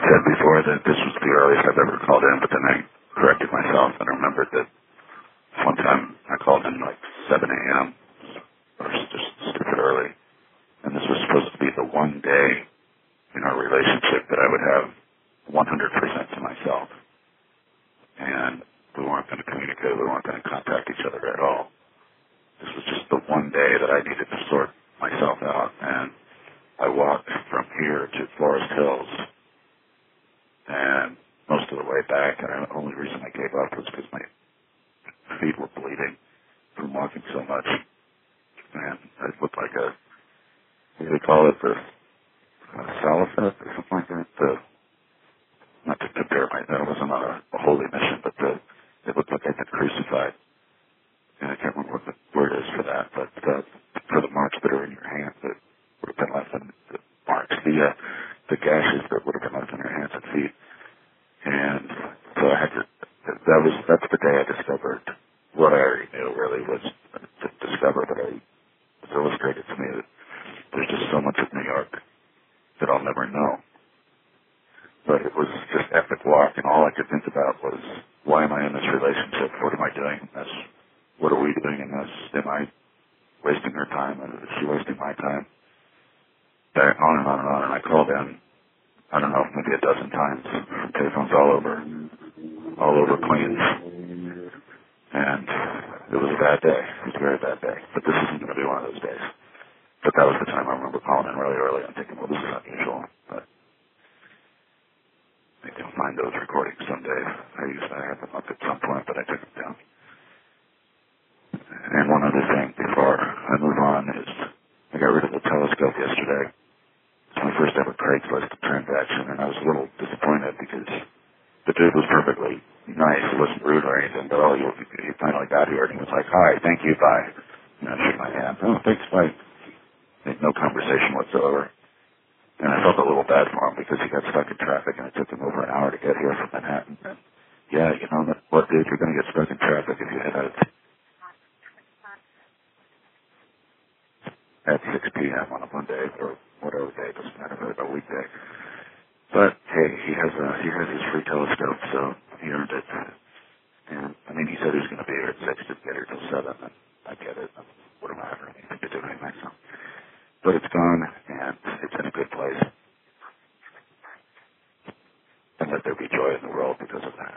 said before that this was the earliest I've ever called in, but then I corrected myself and remembered that one time I called in like 7 a.m. or just stupid early, and this was supposed to be the one day in our relationship that I would have 100% to myself, and we weren't going to communicate, we weren't going to contact each other at all. This was just the one day that I needed to sort myself out, and I walked from here to Forest Hills, and most of the way back, and the only reason I gave up was because my feet were bleeding from walking so much, and it looked like a, what do they call it, the salafet or something like that, not to compare that wasn't on a holy mission, but it looked like I'd been crucified, and I can't remember what the word is for that, but for the marks that are in your hands that would have been left in the marks, the gashes that would have been left in your hands and feet. And so I had to, that's the day I discovered what I already knew really was to discover that it was illustrated to me that there's just so much of New York that I'll never know. But it was just epic walk, and all I could think about was, why am I in this relationship? What am I doing in this? What are we doing in this? Am I wasting her time? Is she wasting my time? On and on and on, and I called in, I don't know, maybe a dozen times, from telephones all over Queens, and it was a bad day. It was a very bad day, but this isn't going to be one of those days. But that was the time I remember calling in really early and thinking, well, this is unusual, but maybe I'll find those recordings someday. I used to have them up at some point, but I took them down. And one other thing before I move on is, I got rid of the telescope yesterday. It's my first ever Craigslist transaction, and I was a little disappointed because the dude was perfectly nice. He wasn't rude or anything, but he finally got here, and he was like, hi, thank you, bye. And I shook my hand. Oh, thanks, bye. Made no conversation whatsoever. And I felt a little bad for him because he got stuck in traffic, and it took him over an hour to get here from Manhattan. And yeah, you know what, dude, you're going to get stuck in traffic if you head out at 6 p.m. on a Monday or whatever day, doesn't matter, a weekday. But hey, he has his free telescope, so he earned it. And I mean, he said he was going to be here at 6 to get here till 7, and I get it. What am I ever anything to do anyway? So, but it's gone, and it's in a good place. And let there be joy in the world.